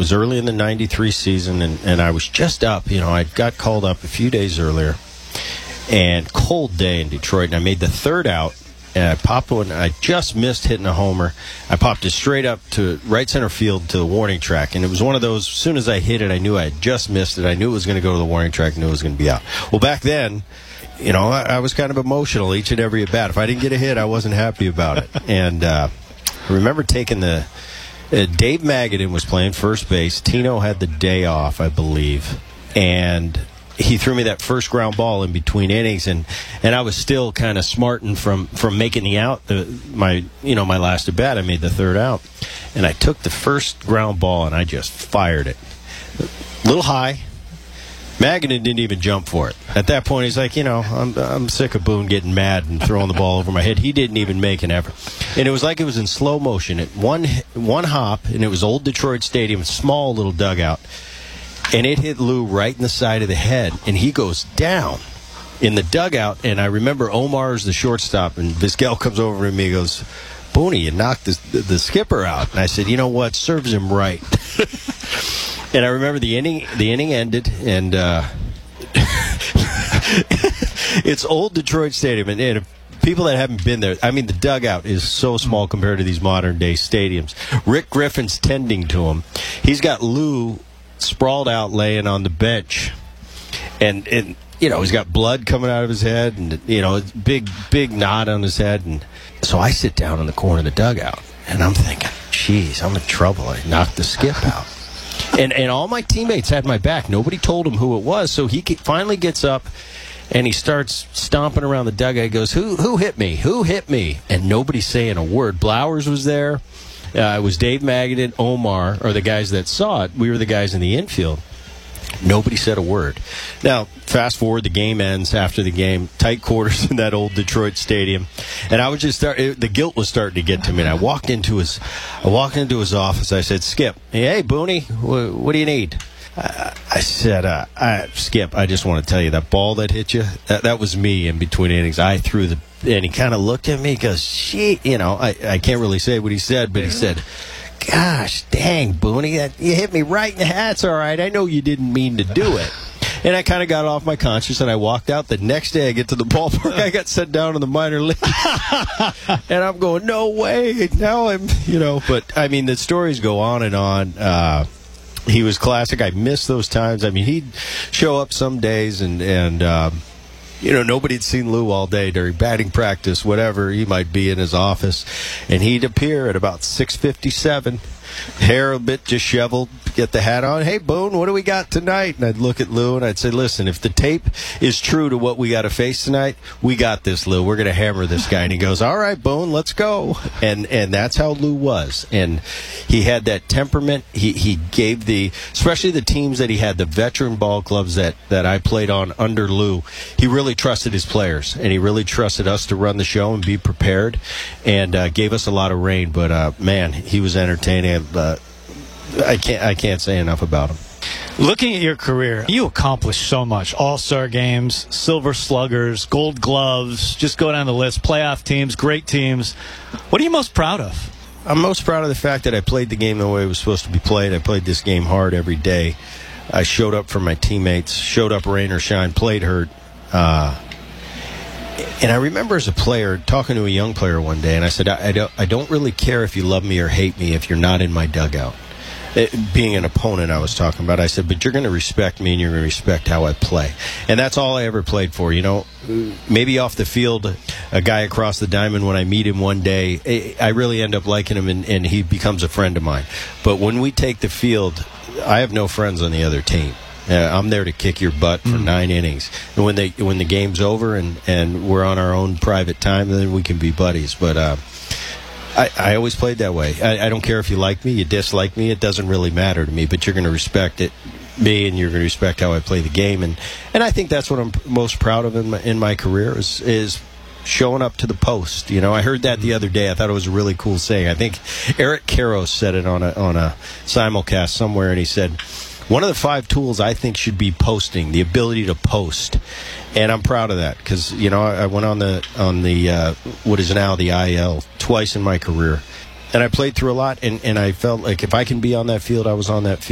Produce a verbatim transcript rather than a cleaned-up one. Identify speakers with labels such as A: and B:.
A: was early in the ninety-three season, and, and I was just up. You know, I got called up a few days earlier, and cold day in Detroit, and I made the third out, and I popped one. I just missed hitting a homer. I popped it straight up to right center field to the warning track, and it was one of those, as soon as I hit it, I knew I had just missed it. I knew it was going to go to the warning track, knew it was going to be out. Well, back then, you know, I, I was kind of emotional each and every at bat. If I didn't get a hit, I wasn't happy about it. And uh, I remember taking the uh, Dave Magadan was playing first base. Tino had the day off, I believe, and he threw me that first ground ball in between innings, and, and I was still kind of smarting from, from making the out. The, my you know my last at bat, I made the third out, and I took the first ground ball and I just fired it, a little high. Magadan didn't even jump for it. At that point, he's like, you know, I'm I'm sick of Boone getting mad and throwing the ball over my head. He didn't even make an effort, and it was like it was in slow motion. At one one hop, and it was old Detroit Stadium, a small little dugout. And it hit Lou right in the side of the head, and he goes down in the dugout. And I remember Omar's the shortstop, and Vizquel comes over to me and goes, Booney, you knocked the, the, the skipper out. And I said, you know what, serves him right. And I remember the inning the inning ended, and uh, it's old Detroit Stadium, and, and people that haven't been there, I mean, the dugout is so small compared to these modern-day stadiums. Rick Griffin's tending to him. He's got Lou sprawled out laying on the bench, and and you know, he's got blood coming out of his head, and you know, big big knot on his head. And so I sit down in the corner of the dugout, and I'm thinking, geez, I'm in trouble. I knocked the skip out. and and all my teammates had my back. Nobody told him who it was. So he finally gets up and he starts stomping around the dugout. He goes, who who hit me who hit me and nobody's saying a word. Blowers was there. Uh, it was Dave Magadan, Omar, or the guys that saw it. We were the guys in the infield. Nobody said a word. Now, fast forward, the game ends after the game. Tight quarters in that old Detroit stadium, and I was just start. It, the guilt was starting to get to me. And I walked into his, I walked into his office. I said, "Skip, hey, Booney, wh- what do you need?" Uh, I said, uh, I, "Skip, I just want to tell you that ball that hit you, that, that was me in between innings. I threw the." And he kind of looked at me, he goes, "She," you know, I, I can't really say what he said, but he said, "Gosh, dang, Booney, that, you hit me right in the hat. It's all right. I know you didn't mean to do it." And I kind of got off my conscience, and I walked out. The next day, I get to the ballpark, I got sent down to the minor leagues. And I'm going, no way. Now I'm, you know, but, I mean, the stories go on and on. Uh, he was classic. I miss those times. I mean, he'd show up some days, and, and um, you know, nobody had seen Lou all day during batting practice, whatever. He might be in his office, and he'd appear at about six fifty-seven, hair a bit disheveled, get the hat on. "Hey, Boone, what do we got tonight?" And I'd look at Lou, and I'd say, "Listen, if the tape is true to what we got to face tonight, we got this, Lou. We're going to hammer this guy." And he goes, "All right, Boone, let's go." And and that's how Lou was. And he had that temperament. He he gave the, especially the teams that he had, the veteran ball clubs that, that I played on under Lou, he really trusted his players, and he really trusted us to run the show and be prepared, and uh, gave us a lot of rain. But, uh, man, he was entertaining. Uh, I can't I can't say enough about him.
B: Looking at your career, you accomplished so much. All-Star games, Silver Sluggers, Gold Gloves, just go down the list, playoff teams, great teams. What are you most proud of?
A: I'm most proud of the fact that I played the game the way it was supposed to be played. I played this game hard every day. I showed up for my teammates, showed up rain or shine, played hurt. Uh, and I remember as a player talking to a young player one day, and I said, I, I, don't, I don't really care if you love me or hate me if you're not in my dugout. It, being an opponent I was talking about, I said, but you're going to respect me and you're going to respect how I play. And that's all I ever played for. You know, maybe off the field, a guy across the diamond, when I meet him one day, I really end up liking him, and, and he becomes a friend of mine. But when we take the field, I have no friends on the other team. Uh, I'm there to kick your butt for mm. nine innings. And when they when the game's over and, and we're on our own private time, then we can be buddies. But uh, I, I always played that way. I, I don't care if you like me, you dislike me. It doesn't really matter to me. But you're going to respect it, me, and you're going to respect how I play the game. And, and I think that's what I'm most proud of in my, in my career is is showing up to the post. You know, I heard that the other day. I thought it was a really cool saying. I think Eric Karros said it on a on a simulcast somewhere, and he said, one of the five tools I think should be posting, the ability to post. And I'm proud of that because, you know, I went on the on the uh, what is now the I L twice in my career. And I played through a lot, and, and I felt like if I can be on that field, I was on that field.